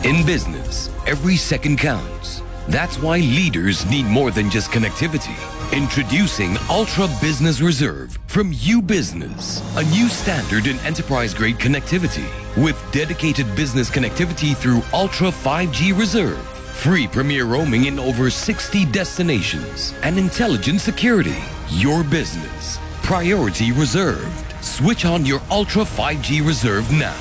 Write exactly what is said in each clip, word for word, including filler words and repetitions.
In business, every second counts. That's why leaders need more than just connectivity. Introducing Ultra Business Reserve from UBusiness, a new standard in enterprise-grade connectivity with dedicated business connectivity through Ultra five G Reserve, free premier roaming in over sixty destinations, and intelligent security. Your business, priority reserved. Switch on your Ultra five G Reserve now.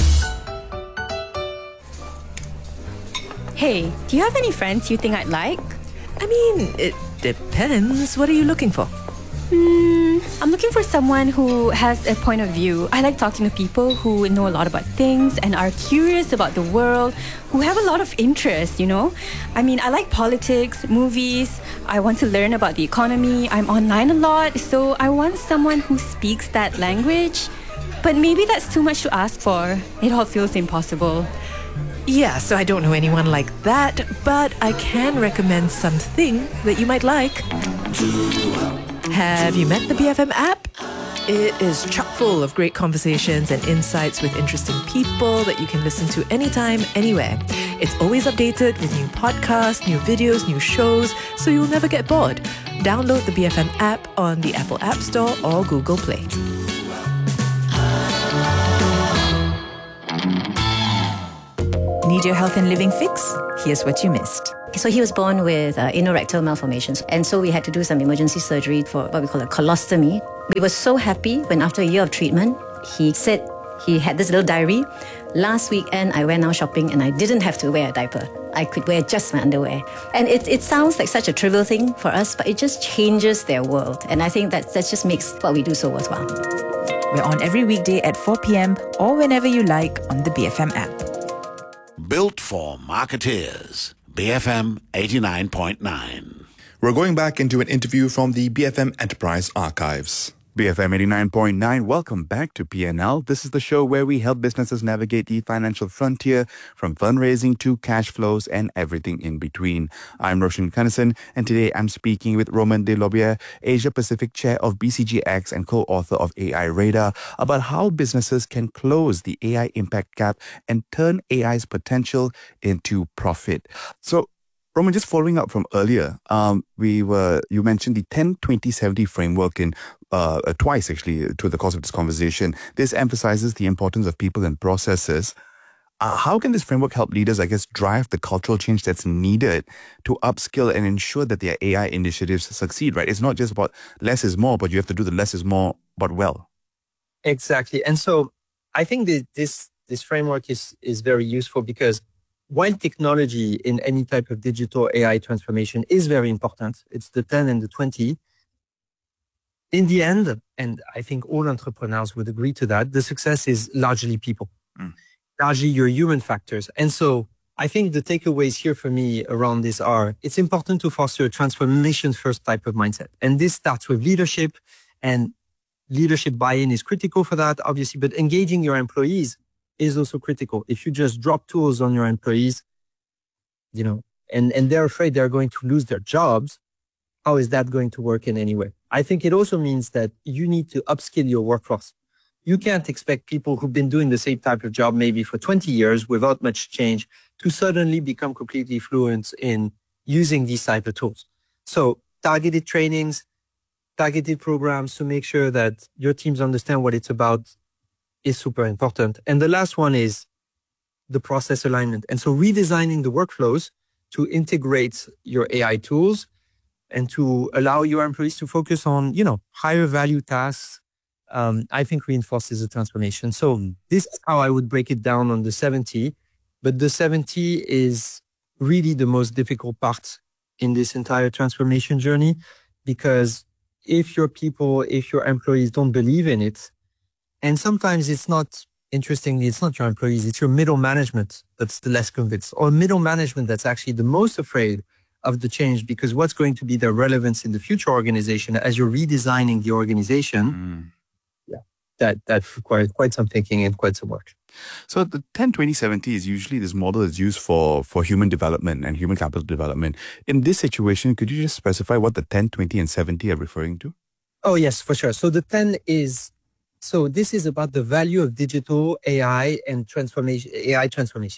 Hey, do you have any friends you think I'd like? I mean, it depends. What are you looking for? Hmm, I'm looking for someone who has a point of view. I like talking to people who know a lot about things and are curious about the world, who have a lot of interest, you know? I mean, I like politics, movies. I want to learn about the economy. I'm online a lot, so I want someone who speaks that language. But maybe that's too much to ask for. It all feels impossible. Yeah, so I don't know anyone like that, but I can recommend something that you might like. Have you met the B F M app? It is chock full of great conversations and insights with interesting people that you can listen to anytime, anywhere. It's always updated with new podcasts, new videos, new shows, so you'll never get bored. Download the B F M app on the Apple App Store or Google Play. Need your health and living fix? Here's what you missed. So he was born with uh, anorectal malformations, and so we had to do some emergency surgery for what we call a colostomy. We were so happy when after a year of treatment, he said he had this little diary. Last weekend, I went out shopping and I didn't have to wear a diaper. I could wear just my underwear. And it, it sounds like such a trivial thing for us, but it just changes their world. And I think that, that just makes what we do so worthwhile. We're on every weekday at four p.m. or whenever you like on the B F M app. Built for marketeers. B F M eighty-nine point nine. We're going back into an interview from the B F M Enterprise Archives. B F M eighty-nine point nine, welcome back to P N L. This is the show where we help businesses navigate the financial frontier from fundraising to cash flows and everything in between. I'm Roshan Kanasan, and today I'm speaking with Roman De Lobier, Asia Pacific Chair of B C G X and co-author of A I Radar, about how businesses can close the A I impact gap and turn A I's potential into profit. So, Roman, just following up from earlier, um, we were you mentioned the ten twenty seventy framework in uh, uh, twice actually to the course of this conversation. This emphasizes the importance of people and processes. Uh, how can this framework help leaders, I guess, drive the cultural change that's needed to upskill and ensure that their A I initiatives succeed? Right, it's not just about less is more, but you have to do the less is more, but well. Exactly, and so I think that this this framework is is very useful because while technology in any type of digital A I transformation is very important, it's the ten and the twenty, in the end, and I think all entrepreneurs would agree to that, the success is largely people, mm. largely your human factors. And so I think the takeaways here for me around this are, it's important to foster a transformation first type of mindset. And this starts with leadership, and leadership buy-in is critical for that, obviously, but engaging your employees is also critical. If you just drop tools on your employees, you know, and, and they're afraid they're going to lose their jobs, how is that going to work in any way? I think it also means that you need to upskill your workforce. You can't expect people who've been doing the same type of job maybe for twenty years without much change to suddenly become completely fluent in using these type of tools. So targeted trainings, targeted programs to make sure that your teams understand what it's about is super important. And the last one is the process alignment. And so redesigning the workflows to integrate your A I tools and to allow your employees to focus on, you know, higher value tasks, um, I think reinforces the transformation. So this is how I would break it down on the seventy. But the seventy is really the most difficult part in this entire transformation journey, because if your people, if your employees don't believe in it, and sometimes it's not, interestingly, it's not your employees, it's your middle management that's the less convinced, or middle management that's actually the most afraid of the change, because what's going to be their relevance in the future organization as you're redesigning the organization, mm. yeah, that, that requires quite some thinking and quite some work. So the ten twenty seventy is usually this model is used for, for human development and human capital development. In this situation, could you just specify what the ten, twenty, and seventy are referring to? Oh, yes, for sure. So the ten is, so this is about the value of digital A I and transformation, A I transformation.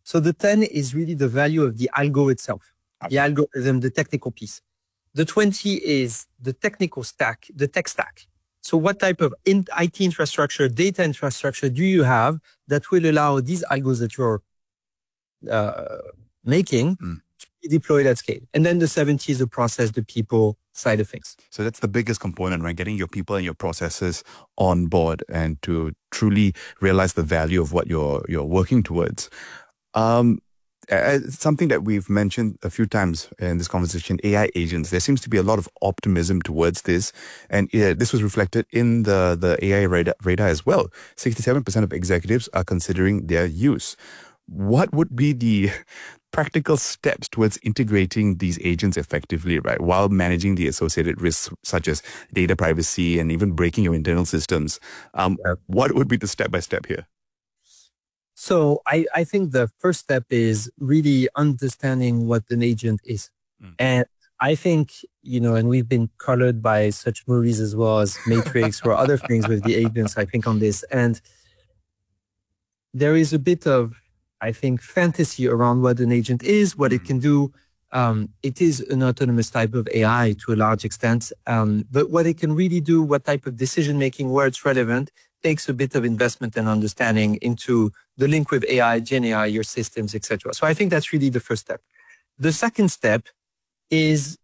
So the ten is really the value of the algo itself, the algorithm, the technical piece. The twenty is the technical stack, the tech stack. So what type of in I T infrastructure, data infrastructure do you have that will allow these algos that you're uh, making mm. to be deployed at scale? And then the seventy is the process, the people side of things. So that's the biggest component, right? Getting your people and your processes on board and to truly realize the value of what you're you're working towards. Um, Uh, something that we've mentioned a few times in this conversation, A I agents. There seems to be a lot of optimism towards this. And uh, this was reflected in the, the A I radar, radar as well. sixty-seven percent of executives are considering their use. What would be the practical steps towards integrating these agents effectively, right, while managing the associated risks such as data privacy and even breaking your internal systems? Um, what would be the step-by-step here? So I, I think the first step is really understanding what an agent is. Mm. And I think, you know, and we've been colored by such movies as well as Matrix or other things with the agents, I think, on this. And there is a bit of, I think, fantasy around what an agent is, what mm. it can do. Um, it is an autonomous type of A I to a large extent. Um, but what it can really do, what type of decision-making, where it's relevant, takes a bit of investment and understanding into the link with A I, Gen A I, your systems, et cetera. So I think that's really the first step. The second step is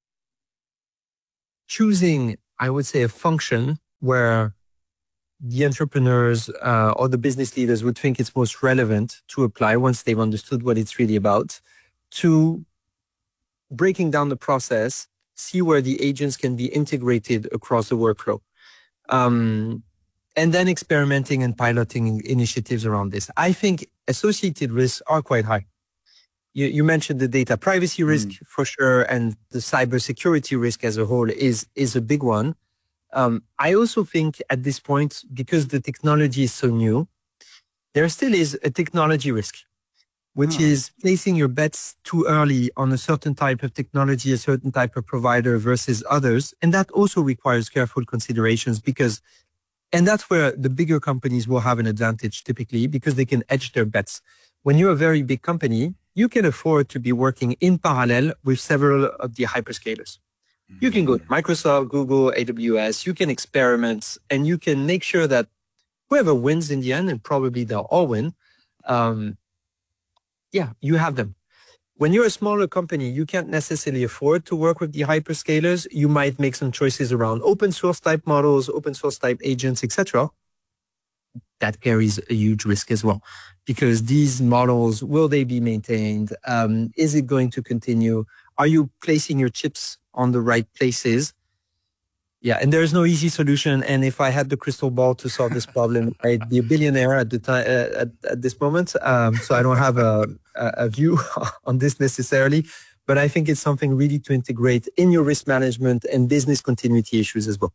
choosing, I would say, a function where the entrepreneurs uh, or the business leaders would think it's most relevant to apply once they've understood what it's really about, to breaking down the process, see where the agents can be integrated across the workflow. Um, And then experimenting and piloting initiatives around this. I think associated risks are quite high. You, you mentioned the data privacy risk mm. for sure, and the cybersecurity risk as a whole is, is a big one. Um, I also think at this point, because the technology is so new, there still is a technology risk, which mm. is placing your bets too early on a certain type of technology, a certain type of provider versus others. And that also requires careful considerations because And that's where the bigger companies will have an advantage typically because they can edge their bets. When you're a very big company, you can afford to be working in parallel with several of the hyperscalers. You can go to Microsoft, Google, A W S, you can experiment, and you can make sure that whoever wins in the end, and probably they'll all win, um, yeah, you have them. When you're a smaller company, you can't necessarily afford to work with the hyperscalers. You might make some choices around open source type models, open source type agents, et cetera. That carries a huge risk as well, because these models, will they be maintained? Um, is it going to continue? Are you placing your chips on the right places? Yeah, and there's no easy solution. And if I had the crystal ball to solve this problem, I'd be a billionaire at the time uh, at, at this moment. Um, so I don't have a, a view on this necessarily, but I think it's something really to integrate in your risk management and business continuity issues as well.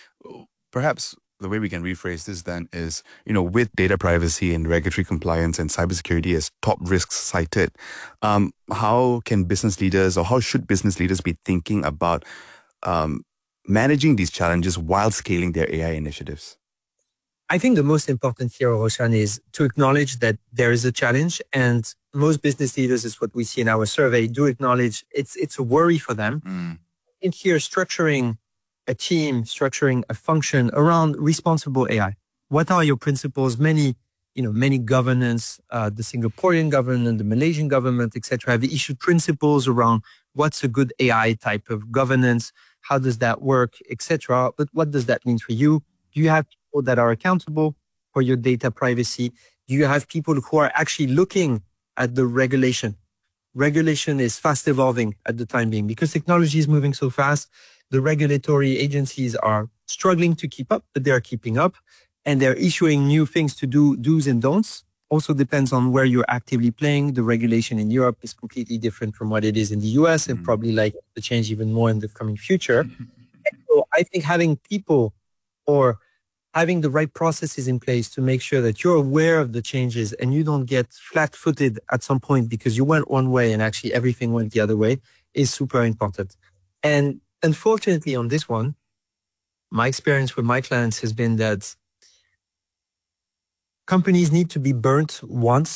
Perhaps the way we can rephrase this then is, you know, with data privacy and regulatory compliance and cybersecurity as top risks cited, um, how can business leaders or how should business leaders be thinking about um, managing these challenges while scaling their A I initiatives? I think the most important here, Roshan, is to acknowledge that there is a challenge, and most business leaders, is what we see in our survey, do acknowledge it's it's a worry for them. Mm. In here, structuring a team, structuring a function around responsible A I. What are your principles? Many, you know, many governments, uh, the Singaporean government, the Malaysian government, et cetera, have issued principles around what's a good A I type of governance. How does that work, et cetera. But what does that mean for you? Do you have people that are accountable for your data privacy? Do you have people who are actually looking at the regulation? Regulation is fast evolving at the time being because technology is moving so fast. The regulatory agencies are struggling to keep up, but they are keeping up, and they're issuing new things to do, do's and don'ts. Also depends on where you're actively playing. The regulation in Europe is completely different from what it is in the U S, and mm-hmm. probably like to change even more in the coming future. And so I think having people or having the right processes in place to make sure that you're aware of the changes and you don't get flat-footed at some point because you went one way and actually everything went the other way is super important. And unfortunately on this one, my experience with my clients has been that companies need to be burnt once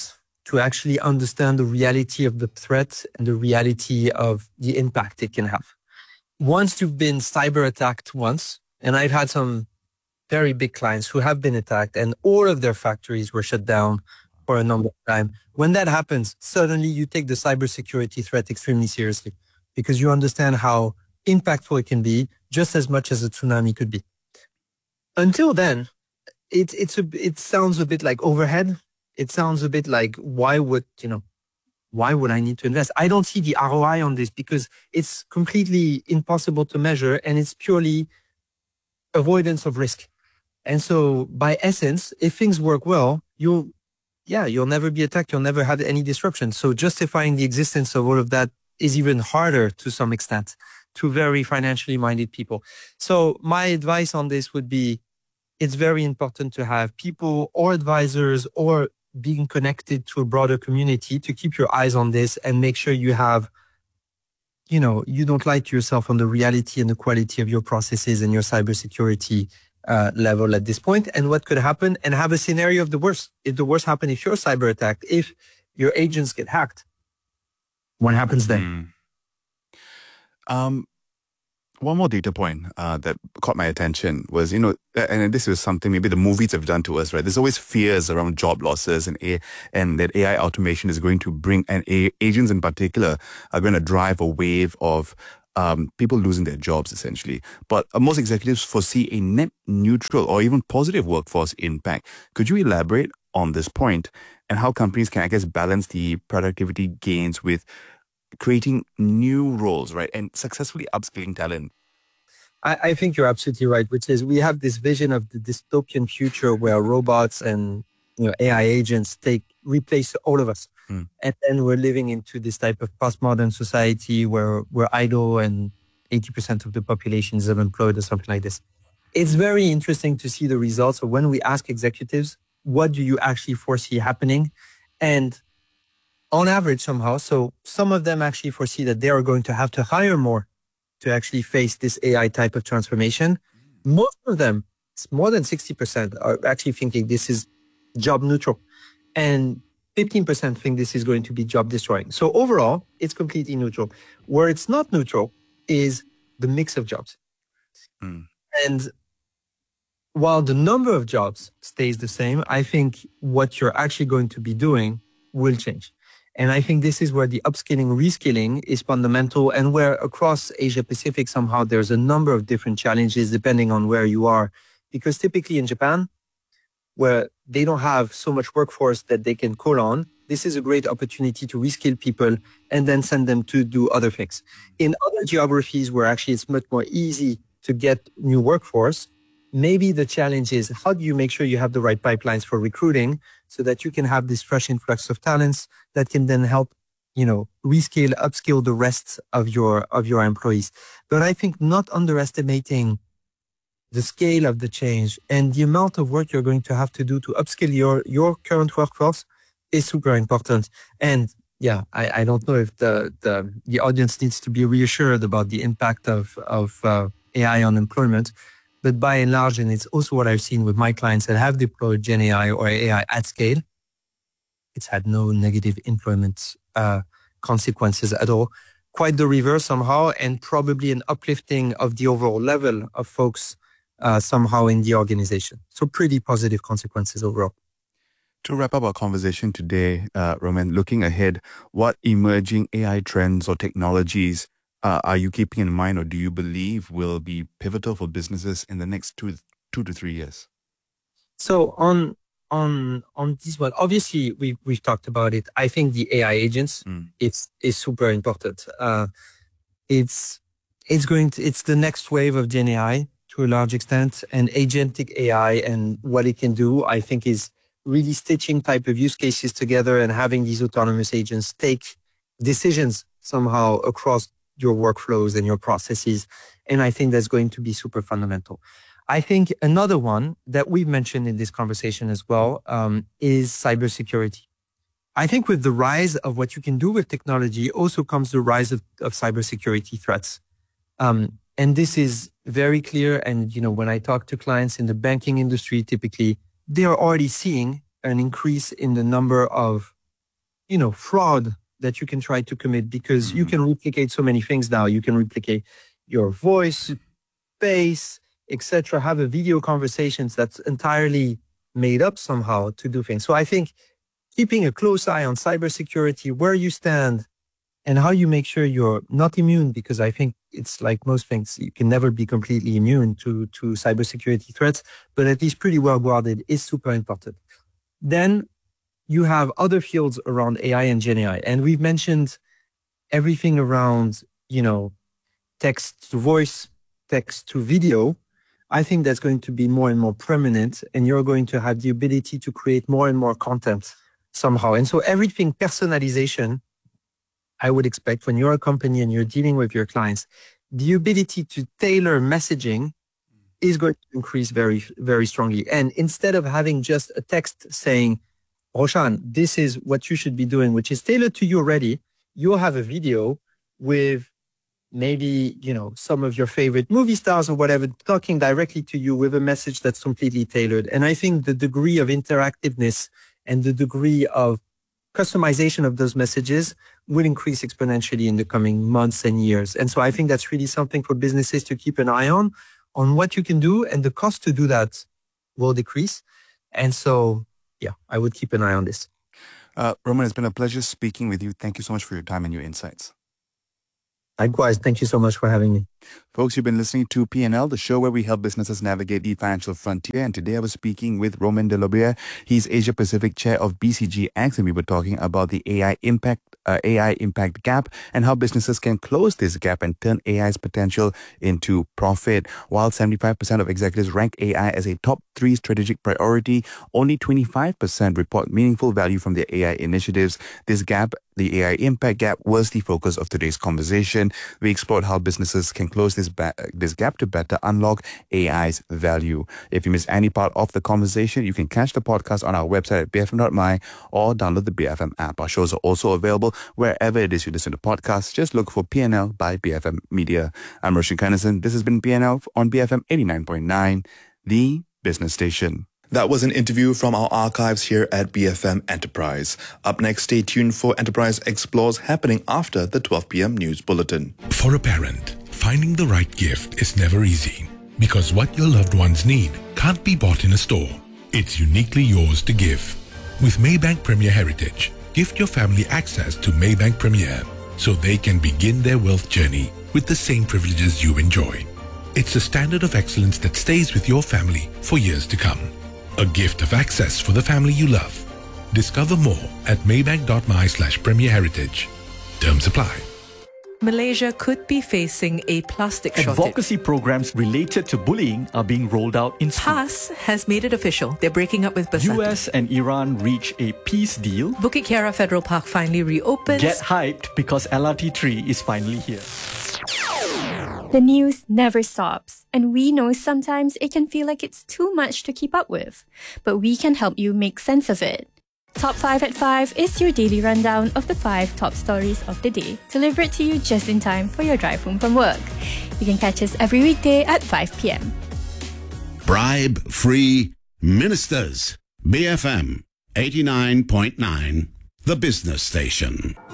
to actually understand the reality of the threat and the reality of the impact it can have. Once you've been cyber attacked once, and I've had some very big clients who have been attacked and all of their factories were shut down for a number of time. When that happens, suddenly you take the cybersecurity threat extremely seriously because you understand how impactful it can be just as much as a tsunami could be. Until then, it, it's a, it sounds a bit like overhead. It sounds a bit like, why would, you know, why would I need to invest? I don't see the R O I on this because it's completely impossible to measure and it's purely avoidance of risk. And so by essence, if things work well, you'll, yeah, you'll never be attacked. You'll never have any disruption. So justifying the existence of all of that is even harder to some extent to very financially minded people. So my advice on this would be, it's very important to have people or advisors or being connected to a broader community to keep your eyes on this and make sure you have, you know, you don't lie to yourself on the reality and the quality of your processes and your cybersecurity uh, level at this point and what could happen, and have a scenario of the worst. If the worst happens, if you're cyber attacked, if your agents get hacked, what happens then? Mm. Um, One more data point uh, that caught my attention was, you know, and this is something maybe the movies have done to us, right? There's always fears around job losses and a, and that A I automation is going to bring, and a, agents in particular are going to drive a wave of um, people losing their jobs, essentially. But uh, most executives foresee a net neutral or even positive workforce impact. Could you elaborate on this point and how companies can, I guess, balance the productivity gains with creating new roles, right, and successfully upskilling talent? I, I think you're absolutely right, which is we have this vision of the dystopian future where robots and, you know, A I agents take replace all of us. Mm. And then we're living into this type of postmodern society where we're idle and eighty percent of the population is unemployed or something like this. It's very interesting to see the results of when we ask executives, what do you actually foresee happening? And on average somehow, so some of them actually foresee that they are going to have to hire more to actually face this A I type of transformation. Most of them, it's more than sixty percent, are actually thinking this is job neutral. And fifteen percent think this is going to be job destroying. So overall, it's completely neutral. Where it's not neutral is the mix of jobs. Mm. And while the number of jobs stays the same, I think what you're actually going to be doing will change. And I think this is where the upskilling, reskilling is fundamental, and where across Asia Pacific, somehow there's a number of different challenges depending on where you are. Because typically in Japan, where they don't have so much workforce that they can call on, this is a great opportunity to reskill people and then send them to do other things. In other geographies where actually it's much more easy to get new workforce, maybe the challenge is how do you make sure you have the right pipelines for recruiting so that you can have this fresh influx of talents that can then help, you know, reskill, upskill the rest of your, of your employees. But I think not underestimating the scale of the change and the amount of work you're going to have to do to upskill your, your current workforce is super important. And yeah, I, I don't know if the, the, the audience needs to be reassured about the impact of, of uh, A I on employment. But by and large, and it's also what I've seen with my clients that have deployed Gen A I or A I at scale, it's had no negative employment uh, consequences at all. Quite the reverse somehow, and probably an uplifting of the overall level of folks uh, somehow in the organization. So pretty positive consequences overall. To wrap up our conversation today, uh, Romain, looking ahead, what emerging A I trends or technologies Uh, are you keeping in mind, or do you believe will be pivotal for businesses in the next two, two to three years? So on on on this one, obviously we we've talked about it. I think the A I agents mm. it's is super important. Uh, it's it's going to it's the next wave of Gen A I to a large extent, and agentic A I and what it can do, I think, is really stitching type of use cases together and having these autonomous agents take decisions somehow across your workflows and your processes. And I think that's going to be super fundamental. I think another one that we've mentioned in this conversation as well um, is cybersecurity. I think with the rise of what you can do with technology also comes the rise of, of cybersecurity threats. Um, and this is very clear. And, you know, when I talk to clients in the banking industry, typically they are already seeing an increase in the number of you know, fraud that you can try to commit, because you can replicate so many things now. You can replicate your voice, face, et cetera. Have a video conversations that's entirely made up somehow to do things. So I think keeping a close eye on cybersecurity, where you stand, and how you make sure you're not immune, because I think it's like most things, you can never be completely immune to, to cybersecurity threats, but at least pretty well guarded is super important. Then you have other fields around A I and Gen A I. And we've mentioned everything around, you know, text to voice, text to video. I think that's going to be more and more prominent, and you're going to have the ability to create more and more content somehow. And so everything personalization, I would expect when you're a company and you're dealing with your clients, the ability to tailor messaging is going to increase very, very strongly. And instead of having just a text saying, Roshan, this is what you should be doing, which is tailored to you already, you'll have a video with maybe, you know, some of your favorite movie stars or whatever, talking directly to you with a message that's completely tailored. And I think the degree of interactiveness and the degree of customization of those messages will increase exponentially in the coming months and years. And so I think that's really something for businesses to keep an eye on, on what you can do, and the cost to do that will decrease. And so, yeah, I would keep an eye on this. Uh, Roman, it's been a pleasure speaking with you. Thank you so much for your time and your insights. Likewise, thank you so much for having me. Folks, you've been listening to P and L, the show where we help businesses navigate the financial frontier. And today I was speaking with Roman Delobia. He's Asia Pacific Chair of B C G X, and we were talking about the A I impact, uh, A I impact gap, and how businesses can close this gap and turn A I's potential into profit. While seventy-five percent of executives rank A I as a top three strategic priority, only twenty-five percent report meaningful value from their A I initiatives. This gap, the A I impact gap, was the focus of today's conversation. We explored how businesses can close this ba- this gap to better unlock A I's value. If you missed any part of the conversation, you can catch the podcast on our website at b f m dot m y or download the B F M app. Our shows are also available wherever it is you listen to podcasts. Just look for P and L by B F M Media. I'm Roshan Kanasan. This has been P and L on B F M eighty-nine point nine, the business station. That was an interview from our archives here at B F M Enterprise. Up next, stay tuned for Enterprise Explores, happening after the twelve p.m. news bulletin. For a parent, finding the right gift is never easy, because what your loved ones need can't be bought in a store. It's uniquely yours to give. With Maybank Premier Heritage, gift your family access to Maybank Premier so they can begin their wealth journey with the same privileges you enjoy. It's a standard of excellence that stays with your family for years to come. A gift of access for the family you love. Discover more at maybank dot m y slash premier heritage. Terms apply. Malaysia could be facing a plastic shortage. Advocacy programs related to bullying are being rolled out in schools. P A S has made it official. They're breaking up with Bersatu. U S and Iran reach a peace deal. Bukit Kiara Federal Park finally reopens. Get hyped because L R T three is finally here. The news never stops, and we know sometimes it can feel like it's too much to keep up with. But we can help you make sense of it. Top five at five is your daily rundown of the five top stories of the day, delivered to you just in time for your drive home from work. You can catch us every weekday at five p.m. Bribe-free ministers. B F M eighty-nine point nine, the business station.